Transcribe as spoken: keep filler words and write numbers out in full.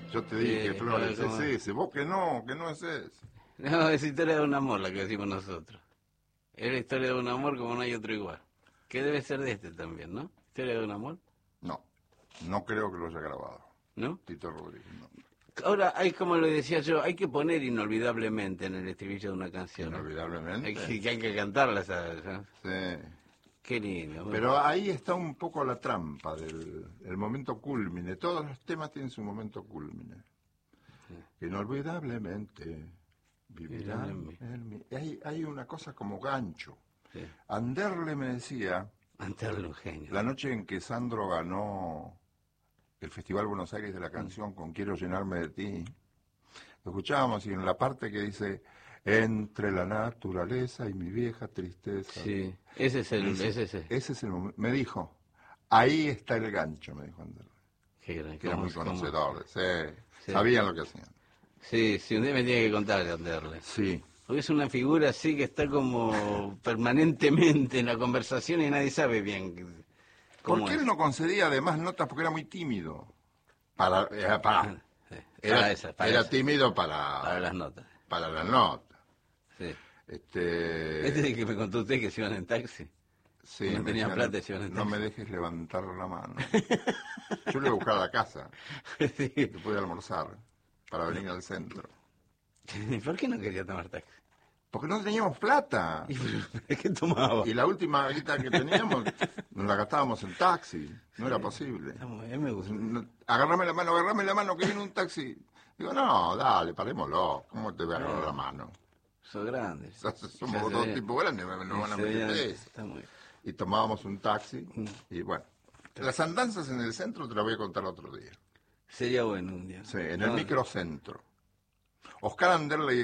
Yo te dije, Sí, Flores, claro, es ese. Vos que no, que no es ese. No, es historia de un amor la que decimos nosotros. Es la historia de un amor como no hay otro igual. Que debe ser de este también, ¿no? Historia de un amor, No, no creo que lo haya grabado. ¿no? Tito Rodríguez, no. Ahora, hay como le decía yo, hay que poner inolvidablemente en el estribillo de una canción. ¿no? Inolvidablemente. Hay que, que hay que cantarla, ¿sabes? Sí. Qué lindo. Bueno. Pero ahí está un poco la trampa del el momento cúlmine. Todos los temas tienen su momento cúlmine. Sí. Inolvidablemente vivirán en mí. Hay, hay una cosa como gancho. Sí. Anderle me decía, Anderle un genio. La noche en que Sandro ganó el Festival Buenos Aires de la Canción mm. con Quiero llenarme de ti, lo escuchábamos y en la parte que dice entre la naturaleza y mi vieja tristeza. Sí, ese es el, ese, ese, ese. ese es el momento. Me dijo, ahí está el gancho, me dijo Anderle. Qué gran, que era muy conocedor, sí, sí. Sabían lo que hacían. Sí, sí, un día me tiene que contar de Anderle. Sí. Porque es una figura así que está como permanentemente en la conversación y nadie sabe bien cómo ¿Por qué es? él no concedía además notas? Porque era muy tímido. Para, eh, para, sí, era, para esa, para era esa. tímido para... Para las notas. Para las notas. Sí. Este... Este es el que me contó usted que se iban en taxi. Sí, no tenía decían, plata y se iban en taxi. No me dejes levantar la mano. Yo le iba a buscar a la casa. Sí. Después de almorzar. Para venir al centro. ¿Por qué no quería tomar taxi? Porque no teníamos plata. ¿Y qué tomaba? Y la última guita que teníamos nos la gastábamos en taxi. No sí, era posible. Él me gusta. Agarrame la mano, agarrame la mano que viene un taxi. Digo, no, dale, parémoslo. ¿Cómo te voy a agarrar no. la mano? Sos grande. Somos dos tipos grandes, nos van a meter preso. Y tomábamos un taxi. Mm. Y bueno, las andanzas en el centro te las voy a contar otro día. Sería bueno un día. Sí, en el no. microcentro. Oscar Anderle